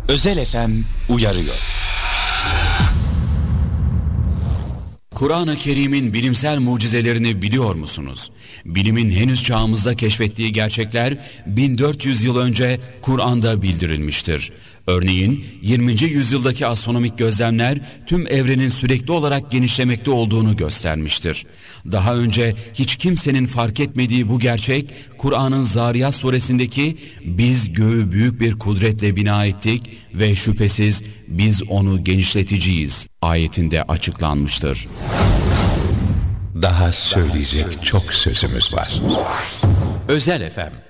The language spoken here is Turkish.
Özel FM uyarıyor. Kur'an-ı Kerim'in bilimsel mucizelerini biliyor musunuz? Bilimin henüz çağımızda keşfettiği gerçekler 1400 yıl önce Kur'an'da bildirilmiştir. Örneğin 20. yüzyıldaki astronomik gözlemler tüm evrenin sürekli olarak genişlemekte olduğunu göstermiştir. Daha önce hiç kimsenin fark etmediği bu gerçek, Kur'an'ın Zariyat suresindeki "Biz göğü büyük bir kudretle bina ettik ve şüphesiz biz onu genişleticiyiz" ayetinde açıklanmıştır. Daha söyleyecek çok sözümüz var. Özel FM